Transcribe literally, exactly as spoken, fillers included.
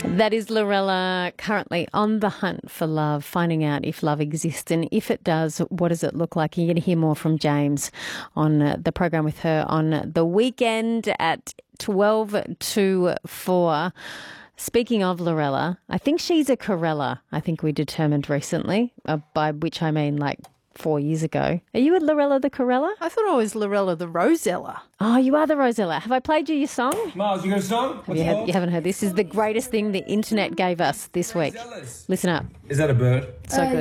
That is Lorella, currently on the hunt for love, finding out if love exists, and if it does, what does it look like? You're going to hear more from James on uh, the program with her on the weekend at twelve to four. Speaking of Lorella, I think she's a Corella, I think we determined recently, uh, by which I mean like four years ago. Are you a Lorella the Corella? I thought I was Lorella the Rosella. Oh, you are the Rosella. Have I played you your song? Miles, you got a song? Have you, have, you haven't heard. This is the greatest thing the internet gave us this week. Listen up. Is that a bird? So good.